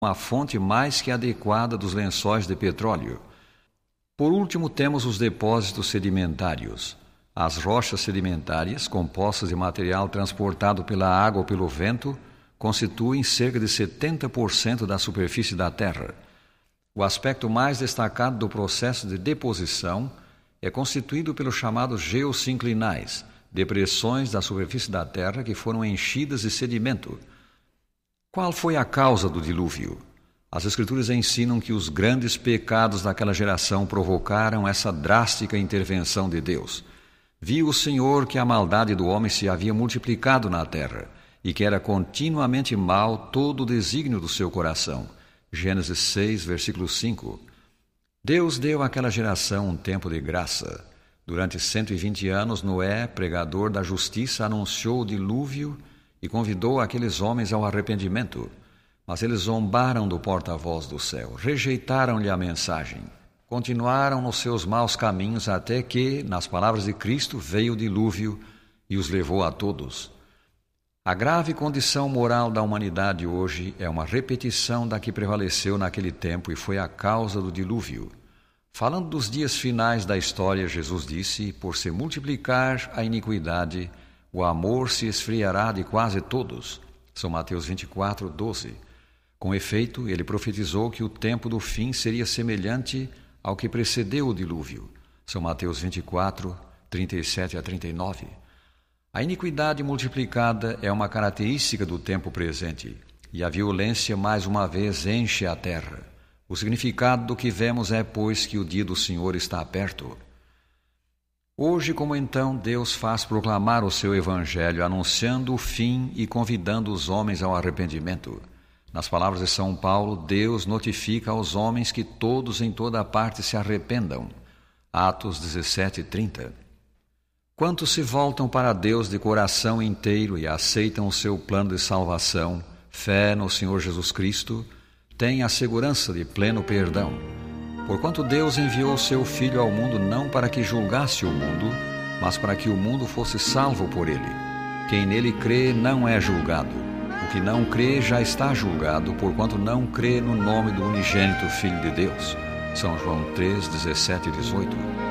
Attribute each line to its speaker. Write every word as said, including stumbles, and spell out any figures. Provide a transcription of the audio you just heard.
Speaker 1: uma fonte mais que adequada dos lençóis de petróleo. Por último, temos os depósitos sedimentários. As rochas sedimentárias, compostas de material transportado pela água ou pelo vento, constituem cerca de setenta por cento da superfície da Terra. O aspecto mais destacado do processo de deposição é constituído pelos chamados geossinclinais, depressões da superfície da Terra que foram enchidas de sedimento. Qual foi a causa do dilúvio? As Escrituras ensinam que os grandes pecados daquela geração provocaram essa drástica intervenção de Deus. Viu o Senhor que a maldade do homem se havia multiplicado na terra e que era continuamente mal todo o desígnio do seu coração. Gênesis seis, versículo cinco. Deus deu àquela geração um tempo de graça. Durante cento e vinte anos, Noé, pregador da justiça, anunciou o dilúvio e convidou aqueles homens ao arrependimento. Mas eles zombaram do porta-voz do céu, rejeitaram-lhe a mensagem. Continuaram nos seus maus caminhos até que, nas palavras de Cristo, veio o dilúvio e os levou a todos. A grave condição moral da humanidade hoje é uma repetição da que prevaleceu naquele tempo e foi a causa do dilúvio. Falando dos dias finais da história, Jesus disse: por se multiplicar a iniquidade, o amor se esfriará de quase todos. São Mateus vinte e quatro, doze. Com efeito, ele profetizou que o tempo do fim seria semelhante ao que precedeu o dilúvio. São Mateus vinte e quatro, trinta e sete a trinta e nove. A iniquidade multiplicada é uma característica do tempo presente, e a violência mais uma vez enche a terra. O significado do que vemos é, pois, que o dia do Senhor está perto. Hoje, como então, Deus faz proclamar o seu evangelho, anunciando o fim e convidando os homens ao arrependimento. Nas palavras de São Paulo, Deus notifica aos homens que todos em toda parte se arrependam. Atos dezessete, trinta. Quantos se voltam para Deus de coração inteiro e aceitam o seu plano de salvação, fé no Senhor Jesus Cristo, têm a segurança de pleno perdão. Porquanto Deus enviou o seu Filho ao mundo não para que julgasse o mundo, mas para que o mundo fosse salvo por ele. Quem nele crê não é julgado. O que não crê já está julgado, porquanto não crê no nome do unigênito Filho de Deus. São João três, dezessete e dezoito.